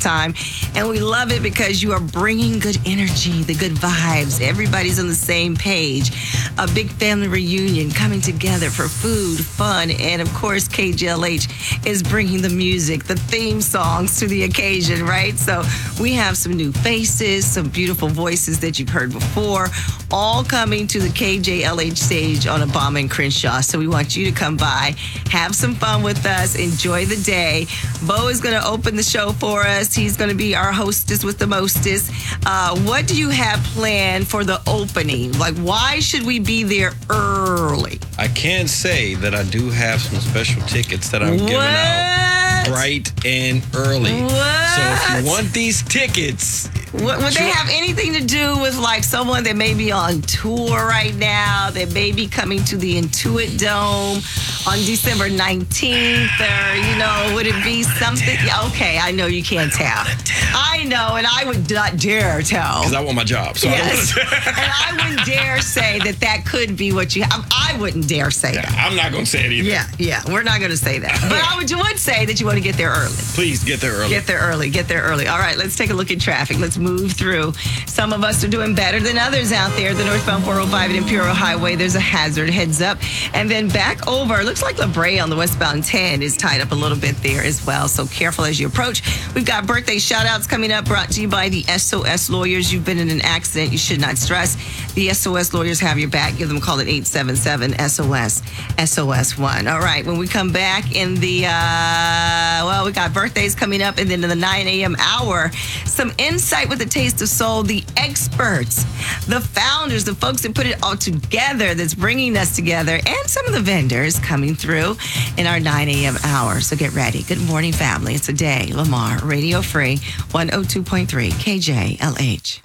time. And we love it because you are bringing good energy, the good vibes. Everybody's on the same page. A big family reunion coming together for food, fun, and of course, KJLH is bringing the music, the theme songs to the occasion, right? So we have some new faces, some beautiful voices that you've heard before, all coming to the KJLH stage on Obama and Crenshaw. So we want you to come by, have some fun with us, enjoy the day. Bo is going to open the show for us. He's going to be our hostess with the mostest. What do you have planned for the opening? Like, why should we be there early? I can say that I do have some special tickets that I'm giving out bright and early. What? So if you want these tickets... Would they have anything to do with like someone that may be on tour right now, that may be coming to the Intuit Dome on December 19th? Or, would it be something? Yeah, okay, I know you can't tell. I know, and I would not dare tell. Because I want my job. So yes. And I wouldn't dare say that could be what you have. I wouldn't dare say that. I'm not going to say it either. Yeah, we're not going to say that. But I would say that you want to get there early. Please get there early. Get there early. All right, let's take a look at traffic. Let's move through. Some of us are doing better than others out there. The northbound 405 and Imperial Highway, there's a hazard, heads up. And then back over, looks like La Brea on the westbound 10 is tied up a little bit there as well. So careful as you approach. We've got birthday shout-outs coming up, brought to you by the SOS Lawyers. You've been in an accident. You should not stress. The SOS Lawyers have your back. Give them a call at 877-SOS-SOS1. All right, when we come back in the, we got birthdays coming up, and then in the 9 a.m. hour, some insight with the Taste of Soul, the experts, the founders, the folks that put it all together, that's bringing us together, and some of the vendors coming through in our 9 a.m. hour. So get ready. Good morning, family. It's a day. Lamar, Radio Free, 102.3 KJLH.